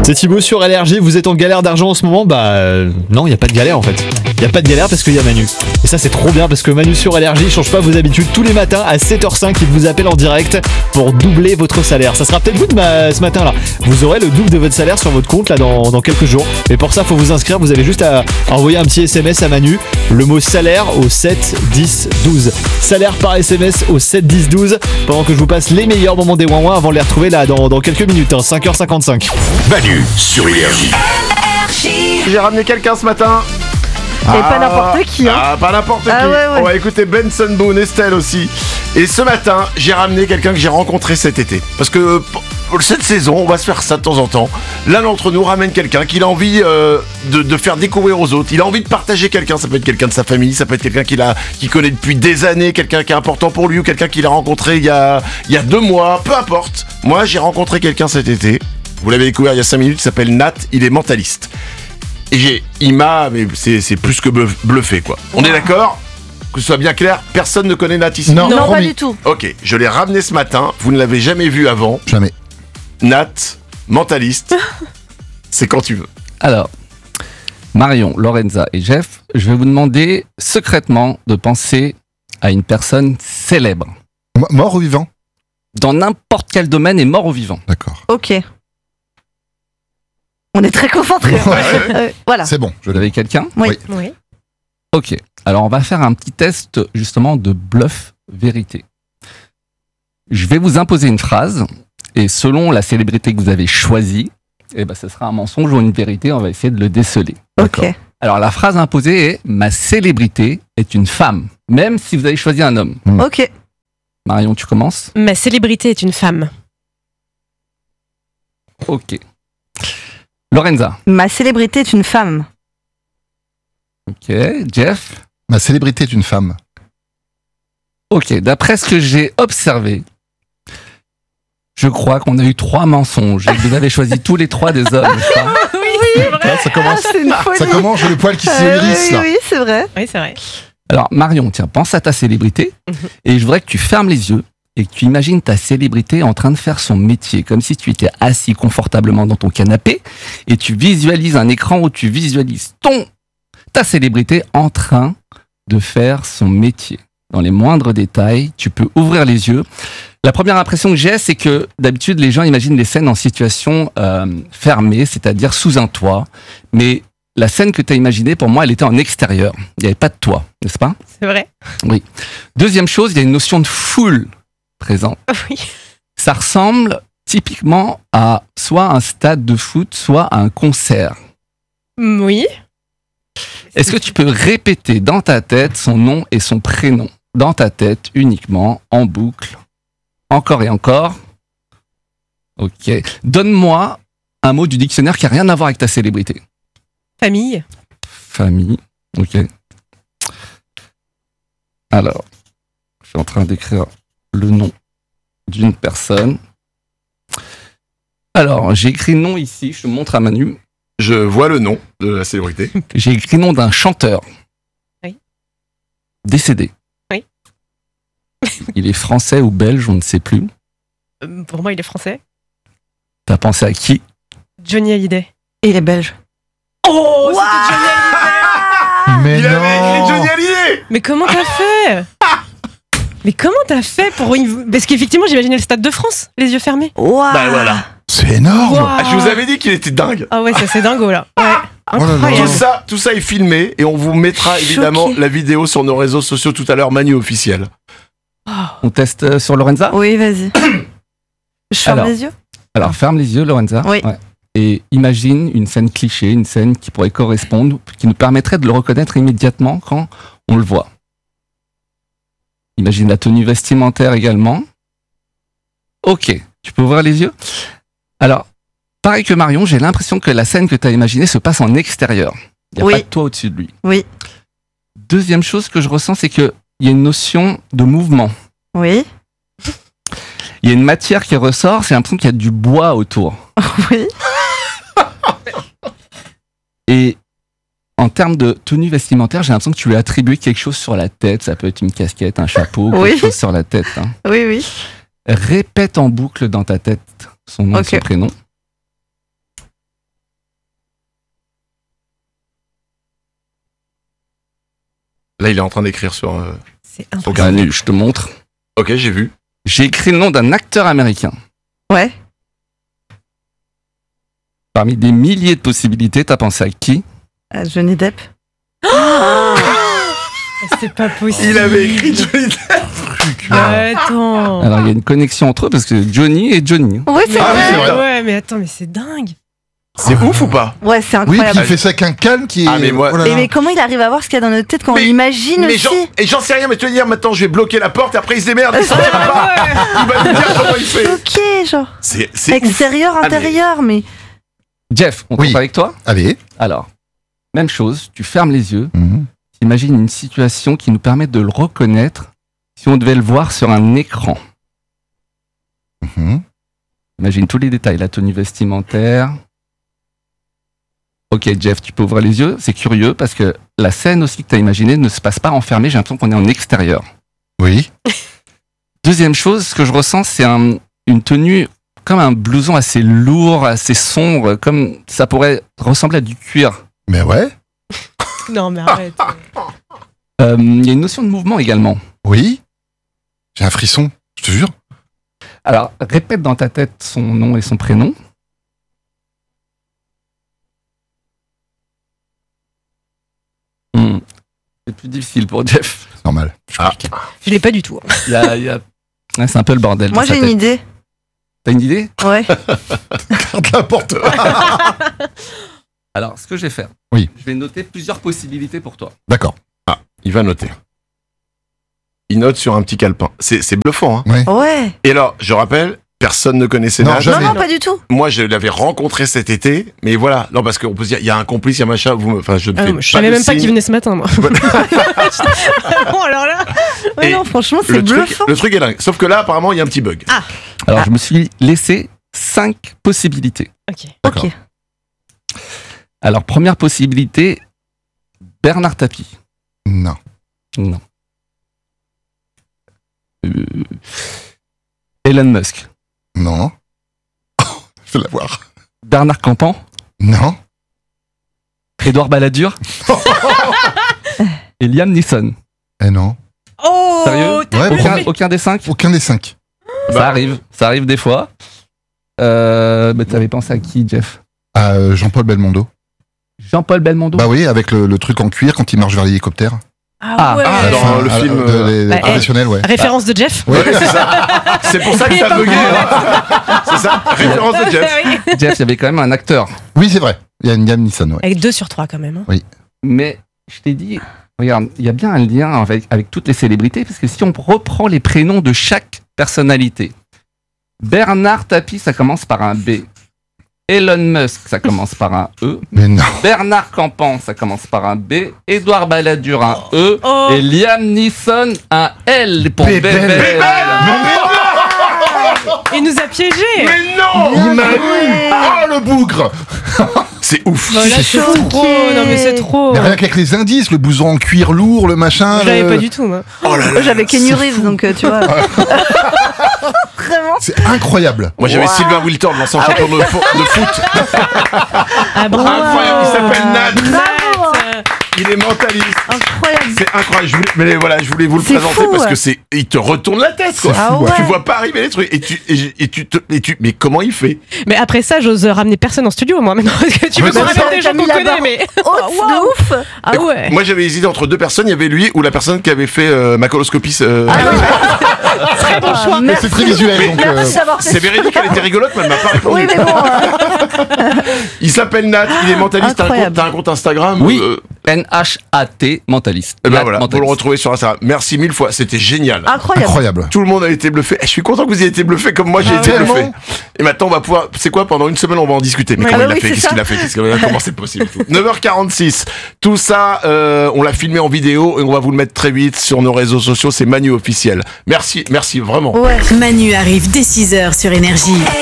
C'est Thibaut sur LRG, vous êtes en galère d'argent en ce moment ? Non, il n'y a pas de galère en fait. Il n'y a pas de galère parce qu'il y a Manu. Et ça c'est trop bien parce que Manu sur LRG change pas vos habitudes. Tous les matins à 7h05, il vous appelle en direct pour doubler votre salaire. Ça sera peut-être vous ce matin là. Vous aurez le double de votre salaire sur votre compte là dans quelques jours. Mais pour ça, faut vous inscrire. Vous avez juste à envoyer un petit SMS à Manu. Le mot salaire au 7 10 12. Salaire par SMS au 7 10 12. Pendant que je vous passe les meilleurs moments des ouin-ouin avant de les retrouver là dans quelques minutes. 5h55. Manu sur Énergie. J'ai ramené quelqu'un ce matin. Et pas n'importe qui, hein. Pas n'importe qui. Ouais. On va écouter Benson Boone, Estelle aussi. Et ce matin, j'ai ramené quelqu'un que j'ai rencontré cet été. Parce que pour cette saison, on va se faire ça de temps en temps. L'un d'entre nous ramène quelqu'un qu'il a envie de faire découvrir aux autres. Il a envie de partager quelqu'un. Ça peut être quelqu'un de sa famille, ça peut être quelqu'un qu'il connaît depuis des années, quelqu'un qui est important pour lui ou quelqu'un qu'il a rencontré il y a 2 mois. Peu importe. Moi, j'ai rencontré quelqu'un cet été. Vous l'avez découvert il y a 5 minutes, il s'appelle Nat, il est mentaliste. Et mais c'est plus que bluffé quoi. On est d'accord ? Que ce soit bien clair, personne ne connaît Nat ici ? Non, pas du tout. Ok, je l'ai ramené ce matin, vous ne l'avez jamais vu avant. Jamais. Nat, mentaliste, c'est quand tu veux. Alors, Marion, Lorenza et Jeff, je vais vous demander secrètement de penser à une personne célèbre. Mort ou vivant ? Dans n'importe quel domaine et mort ou vivant. D'accord. Ok. On est très concentrés. Voilà. C'est bon. Vous avez quelqu'un ? Oui. Ok. Alors, on va faire un petit test justement de bluff vérité. Je vais vous imposer une phrase et selon la célébrité que vous avez choisie, ce sera un mensonge ou une vérité. On va essayer de le déceler. Ok. Alors, la phrase imposée est « Ma célébrité est une femme », même si vous avez choisi un homme. Ok. Marion, tu commences ? Ma célébrité est une femme. Ok. Lorenza. Ma célébrité est une femme. Ok. Jeff. Ma célébrité est une femme. Ok. D'après ce que j'ai observé, je crois qu'on a eu 3 mensonges. Et vous avez choisi tous les 3 des hommes, n'est-ce pas ? Oui, c'est vrai. Là, ça commence. C'est une folie. Ça commence, j'ai le poil qui s'érisse là. Oui, c'est vrai. Oui, c'est vrai. Alors, Marion, tiens, pense à ta célébrité. Et je voudrais que tu fermes les yeux et que tu imagines ta célébrité en train de faire son métier, comme si tu étais assis confortablement dans ton canapé et tu visualises un écran où tu visualises ta célébrité en train de faire son métier. Dans les moindres détails, tu peux ouvrir les yeux. La première impression que j'ai, c'est que d'habitude, les gens imaginent les scènes en situation fermée, c'est-à-dire sous un toit. Mais la scène que tu as imaginée, pour moi, elle était en extérieur. Il n'y avait pas de toit, n'est-ce pas ? C'est vrai. Oui. Deuxième chose, il y a une notion de foule présente. Oui. Ça ressemble typiquement à soit un stade de foot, soit à un concert. Oui. Est-ce que tu peux répéter dans ta tête son nom et son prénom ? Dans ta tête, uniquement, en boucle. Encore et encore. Ok. Donne-moi un mot du dictionnaire qui n'a rien à voir avec ta célébrité. Famille. Famille. Ok. Alors, je suis en train d'écrire le nom d'une personne. Alors, j'ai écrit nom ici, je te montre à Manu. Je vois le nom de la célébrité. J'ai écrit nom d'un chanteur. Oui. Décédé. Oui. Il est français ou belge, on ne sait plus. Pour moi, il est français. T'as pensé à qui ? Johnny Hallyday. Et il est belge. Oh, c'était Johnny Hallyday. Mais Il non. avait écrit Johnny Hallyday. Mais comment t'as fait ? Mais comment t'as fait pour une... Parce qu'effectivement, j'imaginais le Stade de France, les yeux fermés. Waouh. Bah voilà. C'est énorme. Waouh. Je vous avais dit qu'il était dingue. Ah ouais, ça c'est dingo là. Ouais. Oh là là. Incroyable. Tout ça est filmé et on vous mettra évidemment Choquée. la vidéo sur nos réseaux sociaux tout à l'heure, Manu officiel. On teste sur Lorenza ? Oui, vas-y. Je ferme Alors. les yeux. Alors, ferme les yeux, Lorenza. Oui. Ouais. Et imagine une scène cliché, une scène qui pourrait correspondre, qui nous permettrait de le reconnaître immédiatement quand on le voit. Imagine la tenue vestimentaire également. Ok, tu peux ouvrir les yeux ? Alors, pareil que Marion, j'ai l'impression que la scène que tu as imaginée se passe en extérieur. Il n'y a Oui. pas de toit au-dessus de lui. Oui. Deuxième chose que je ressens, c'est qu'il y a une notion de mouvement. Oui. Il y a une matière qui ressort, c'est l'impression qu'il y a du bois autour. Oui. Et en termes de tenue vestimentaire, j'ai l'impression que tu lui as attribué quelque chose sur la tête. Ça peut être une casquette, un chapeau, Oui. quelque chose sur la tête. Hein. Oui, oui. Répète en boucle dans ta tête son nom et son prénom. Là, il est en train d'écrire sur. C'est impressionnant. Manu, je te montre. Ok, j'ai vu. J'ai écrit le nom d'un acteur américain. Ouais. Parmi des milliers de possibilités, t'as pensé à qui? Johnny Depp. C'est pas possible. Il avait écrit Johnny Depp. Attends. Alors, il y a une connexion entre eux parce que Johnny et Johnny. Oui, c'est Ah oui, vrai. c'est vrai. Ouais, mais attends, mais c'est dingue. C'est ouf ou pas? Ouais, c'est Oui, puis incroyable. il fait ça avec un calme qui est. Ah, mais moi- Oh là là. Mais comment il arrive à voir ce qu'il y a dans notre tête quand Mais- on imagine Mais aussi j'en sais rien, mais tu vas dire maintenant je vais bloquer la porte et après il se démerde. Il sortira pas. Il va nous dire comment il fait. Ok, genre. C'est ouf. Extérieur, mais- intérieur, mais. Jeff, on Oui. compte avec toi? Allez. Alors, même chose, tu fermes les yeux, Mhm. imagine une situation qui nous permet de le reconnaître si on devait le voir sur un écran. Mhm. Imagine tous les détails, la tenue vestimentaire. Ok, Jeff, tu peux ouvrir les yeux. C'est curieux parce que la scène aussi que tu as imaginée ne se passe pas enfermée. J'ai l'impression qu'on est en extérieur. Oui. Deuxième chose, ce que je ressens, c'est une tenue comme un blouson assez lourd, assez sombre, comme ça pourrait ressembler à du cuir. Mais ouais. Non, mais arrête. Il y a une notion de mouvement également. Oui. J'ai un frisson, je te jure. Alors, répète dans ta tête son nom et son prénom. C'est plus difficile pour Jeff. C'est normal. Je l'ai pas du tout. Il y a- Ouais, c'est un peu le bordel. Moi, dans sa j'ai une tête. idée. T'as une idée? Ouais. Garde la porte. Alors, ce que je vais faire, Oui. je vais noter plusieurs possibilités pour toi. D'accord. Il va noter. Il note sur un petit calepin. C'est bluffant, hein. Ouais. Et alors, je rappelle, personne ne connaissait Non, Nad. jamais. Non, non, pas du tout. Moi, je l'avais rencontré cet été, mais voilà. Non, parce qu'on peut se dire, il y a un complice, il y a machin. Enfin, je ne fais Je pas savais de même pas signe. qu'il venait ce matin, moi. Bon, alors là. Ouais, Et non, franchement, c'est Le truc, bluffant. le truc est dingue. Sauf que là, apparemment, il y a un petit bug. Alors, je me suis laissé 5 possibilités. Ok. D'accord. Ok. Alors, première possibilité, Bernard Tapie. Non. Non. Elon Musk. Non. Je vais la voir. Bernard Campan. Non. Édouard Balladur. Et Liam Neeson. Eh non. Oh, Sérieux? t'as Ouais, compris. Aucun des 5? Aucun des 5. Ça arrive des fois. Mais t'avais pensé à qui, Jeff? À Jean-Paul Belmondo. Jean-Paul Belmondo. Bah oui, avec le truc en cuir quand il marche vers l'hélicoptère. Ah ouais. Ah, À la dans fin, le à- film, les Ouais. professionnels, ouais. Référence de Jeff. Ouais. Ouais, c'est ça. C'est pour ça que ça a bugué. C'est ça. Référence de Jeff. Oui. Jeff, il y avait quand même un acteur. Oui, c'est vrai. Il y a une gamme Nissan, ouais. Avec 2 sur 3 quand même. hein. Mais je t'ai dit, regarde, il y a bien un lien avec toutes les célébrités, parce que si on reprend les prénoms de chaque personnalité, Bernard Tapie, ça commence par un B. Elon Musk, ça commence par un E. Mais non. Bernard Campan, ça commence par un B. Édouard Balladur, un E. Oh. Et Liam Neeson, un L pour Bébel. Bébel. Il nous a piégés. Mais non. Il m'a Ouais. Oh, le bougre. C'est ouf. Bah, là, c'est c'est fou. trop. Non, mais c'est trop. Mais rien qu'avec les indices, le blouson en cuir lourd, le machin. Je l'avais le- pas du tout, moi. Oh là là. Moi, j'avais Kenny c'est Reeves, fou. donc tu vois. Vraiment. C'est incroyable. Moi, j'avais Wow. Sylvain Wiltord, l'ancien champion de foot. Ah, bravo. Incroyable. Il s'appelle Nad. Bravo. Il est mentaliste. Incroyable. C'est incroyable. Je voulais vous le C'est présenter fou, parce ouais. que il te retourne la tête, quoi. Ah ouais. Tu vois pas arriver les trucs mais comment il fait? Mais après ça, j'ose ramener personne en studio, moi, maintenant. Parce que tu Ouais, peux c'est pas ça. ramener des gens T'as qu'on mis la connaît, barre mais. Haute Wow. de ouf. Ah ouais. Moi, j'avais hésité entre deux personnes. Il y avait lui ou la personne qui avait fait ma coloscopie. Très bon choix. Mais c'est très visuel, donc. Merci d'avoir fait C'est véridique, elle était rigolote, mais elle m'a pas répondu. Oui, mais bon. Il s'appelle Nat, il est mentaliste. Incroyable. T'as un compte Instagram? Oui. NHAT, mentaliste. Et ben Nat voilà, vous le mentaliste. retrouvez sur Instagram. Merci 1000 fois, c'était génial. Incroyable. Incroyable. Tout le monde a été bluffé. Je suis content que vous ayez été bluffé comme moi j'ai Ah été ouais. bluffé. Et maintenant on va pouvoir. C'est quoi, pendant une semaine on va en discuter. Mais Ouais. comment Ah il a oui, fait? c'est Qu'est-ce ça. qu'il a fait? Comment c'est possible? 9h46. Tout ça, on l'a filmé en vidéo et on va vous le mettre très vite sur nos réseaux sociaux. C'est Manu officiel. Merci vraiment. Ouais. Manu arrive dès 6h sur Énergie.